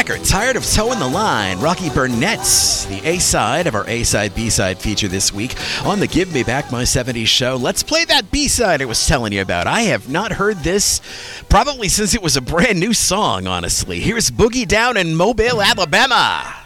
record, Tired of Towing the Line. Rocky Burnett's the A-side of our A-side, B-side feature this week on the Give Me Back My 70s show. Let's play that B-side I was telling you about. I have not heard this probably since it was a brand new song, honestly. Here's Boogie Down in Mobile, Alabama.